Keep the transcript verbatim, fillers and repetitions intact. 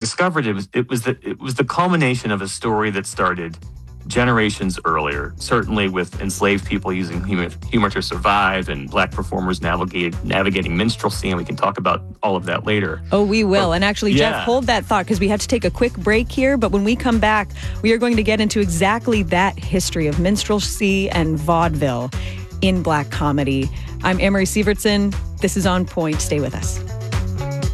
discovered it was it was the it was the culmination of a story that started generations earlier, certainly with enslaved people using humor, humor to survive and Black performers navigate, navigating minstrelsy, and we can talk about all of that later. Oh, we will. But, and actually, yeah. Jeff, hold that thought because we have to take a quick break here. But when we come back, we are going to get into exactly that history of minstrelsy and vaudeville in Black comedy. I'm Amory Sievertson. This is On Point. Stay with us.